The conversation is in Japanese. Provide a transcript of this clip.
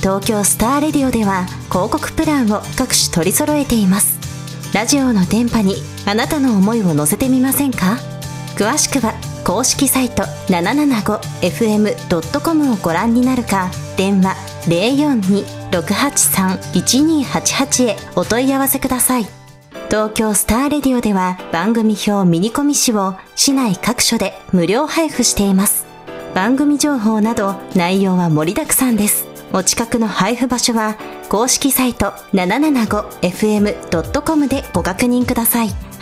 東京スターレディオでは広告プランを各種取り揃えています。ラジオの電波にあなたの思いを乗せてみませんか？詳しくは公式サイト 775fm.com をご覧になるか、電話 042-683-1288 へお問い合わせください。東京スターレディオでは番組表ミニコミ誌を市内各所で無料配布しています。番組情報など内容は盛りだくさんです。お近くの配布場所は公式サイト 775fm.com でご確認ください。